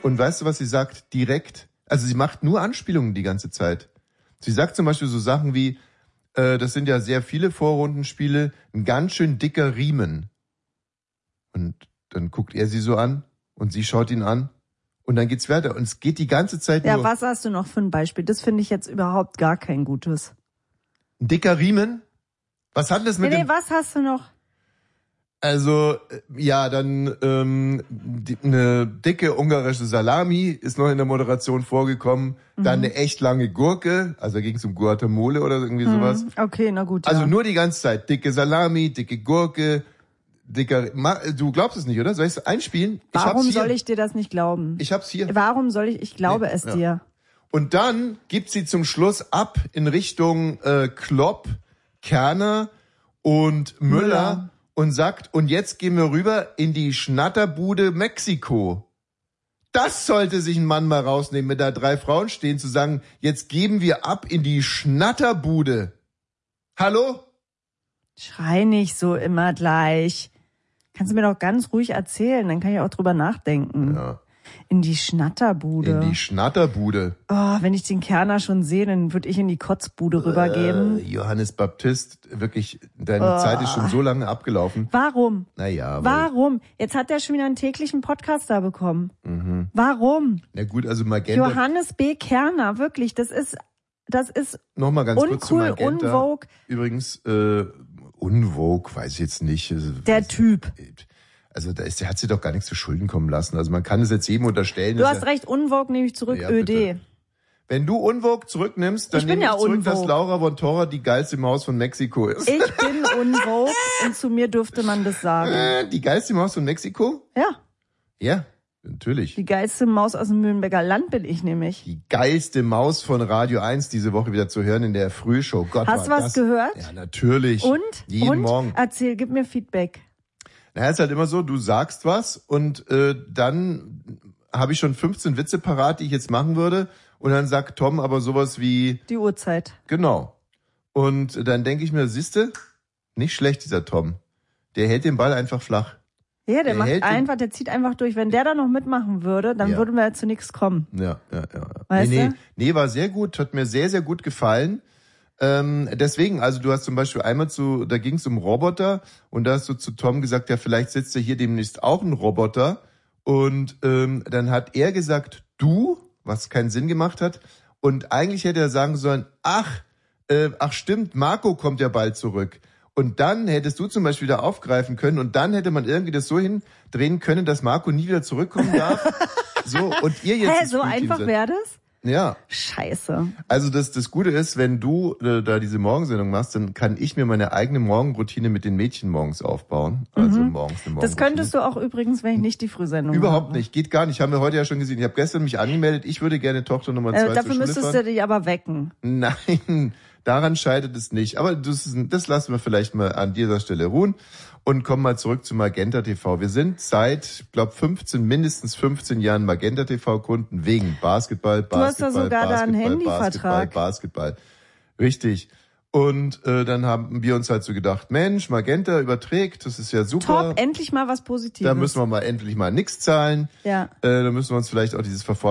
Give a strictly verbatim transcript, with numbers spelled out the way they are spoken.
Und weißt du, was sie sagt? Direkt. Also sie macht nur Anspielungen die ganze Zeit. Sie sagt zum Beispiel so Sachen wie, äh, das sind ja sehr viele Vorrundenspiele, ein ganz schön dicker Riemen. Und dann guckt er sie so an und sie schaut ihn an und dann geht's weiter. Und es geht die ganze Zeit ja, nur... Ja, was hast du noch für ein Beispiel? Das finde ich jetzt überhaupt gar kein gutes. Ein dicker Riemen? Was hat das mit nee, dem... Nee, was hast du noch? Also, ja, dann ähm, die, eine dicke ungarische Salami ist noch in der Moderation vorgekommen. Mhm. Dann eine echt lange Gurke, also ging es um Guacamole oder irgendwie mhm. sowas. Okay, na gut, Also ja. nur die ganze Zeit. Dicke Salami, dicke Gurke, dicker... Du glaubst es nicht, oder? Soll ich es einspielen? Ich Warum hab's hier. soll ich dir das nicht glauben? Ich hab's hier. Warum soll ich... Ich glaube nee, es ja. dir. Und dann gibt sie zum Schluss ab in Richtung äh, Klopp, Kerner und Müller, Müller und sagt, und jetzt gehen wir rüber in die Schnatterbude Mexiko. Das sollte sich ein Mann mal rausnehmen, wenn da drei Frauen stehen, zu sagen, jetzt geben wir ab in die Schnatterbude. Hallo? Schrei nicht so immer gleich. Kannst du mir doch ganz ruhig erzählen, dann kann ich auch drüber nachdenken. Ja. In die Schnatterbude. In die Schnatterbude. Oh, wenn ich den Kerner schon sehe, dann würde ich in die Kotzbude rübergehen. Äh, Johannes Baptist, wirklich, deine oh. Zeit ist schon so lange abgelaufen. Warum? Naja. Warum? Jetzt hat er schon wieder einen täglichen Podcast da bekommen. Mhm. Warum? Na gut, also Magenta. Johannes B. Kerner, wirklich, das ist, das ist noch mal ganz uncool, kurz zu Magenta. unvogue. Übrigens, äh, unvogue, weiß ich jetzt nicht. Also, Der Typ. Also da ist, der hat sie doch gar nichts zu Schulden kommen lassen. Also man kann es jetzt jedem unterstellen. Du hast ja, recht, unvogue nehme ich zurück, ja, ÖD. Bitte. Wenn du unvogue zurücknimmst, dann ich bin nehme ja ich zurück, unvogue. dass Laura von Tora die geilste Maus von Mexiko ist. Ich bin unvogue und zu mir dürfte man das sagen. Äh, die geilste Maus von Mexiko? Ja. Ja, natürlich. Die geilste Maus aus dem Mühlenberger Land bin ich nämlich. Die geilste Maus von Radio eins diese Woche wieder zu hören in der Frühshow. Gott, hast du war was das, gehört? Ja, natürlich. Und? Jeden und? Morgen. Erzähl, gib mir Feedback. Na, ist halt immer so, du sagst was und äh, dann habe ich schon fünfzehn Witze parat, die ich jetzt machen würde. Und dann sagt Tom aber sowas wie... Die Uhrzeit. Genau. Und dann denke ich mir, siehste, nicht schlecht dieser Tom. Der hält den Ball einfach flach. Ja, der, der macht einfach, der zieht einfach durch. Wenn der da noch mitmachen würde, dann ja. würden wir ja zu nichts kommen. Ja, ja, ja. Weißt nee, nee, du? nee, war sehr gut, hat mir sehr, sehr gut gefallen. Ähm, deswegen, also du hast zum Beispiel einmal zu, da ging es um Roboter und da hast du zu Tom gesagt, ja, vielleicht sitzt ja hier demnächst auch ein Roboter. Und ähm, dann hat er gesagt, du, was keinen Sinn gemacht hat. Und eigentlich hätte er sagen sollen, ach, äh, ach stimmt, Marco kommt ja bald zurück. Und dann hättest du zum Beispiel wieder aufgreifen können und dann hätte man irgendwie das so hindrehen können, dass Marco nie wieder zurückkommen darf. So, und ihr jetzt... Hä, so einfach wäre das? Ja. Scheiße. Also das das Gute ist, wenn du äh, da diese Morgensendung machst, dann kann ich mir meine eigene Morgenroutine mit den Mädchen morgens aufbauen. Also mhm. morgens eine Morgenroutine. Das könntest du auch übrigens, wenn ich nicht die Frühsendung Überhaupt habe. nicht, geht gar nicht. Haben wir heute ja schon gesehen. Ich habe gestern mich angemeldet. Ich würde gerne Tochter Nummer zwei äh, zur Dafür Schule müsstest fahren. du dich aber wecken. Nein, daran scheitert es nicht. Aber das, das lassen wir vielleicht mal an dieser Stelle ruhen. Und kommen mal zurück zu Magenta T V. Wir sind seit, ich glaube, fünfzehn, mindestens fünfzehn Jahren Magenta T V-Kunden wegen Basketball, Basketball, du hast da sogar Basketball, da einen Basketball, Handyvertrag. Basketball. Richtig. Und äh, dann haben wir uns halt so gedacht, Mensch, Magenta überträgt, das ist ja super. Top, endlich mal was Positives. Da müssen wir mal endlich mal nichts zahlen. Ja. Äh, da müssen wir uns vielleicht auch dieses Verfahren